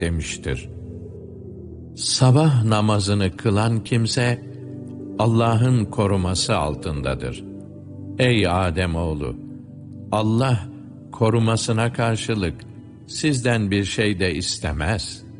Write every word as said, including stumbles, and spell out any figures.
demiştir. Sabah namazını kılan kimse, Allah'ın koruması altındadır. Ey Ademoğlu! Allah korumasına karşılık sizden bir şey de istemez.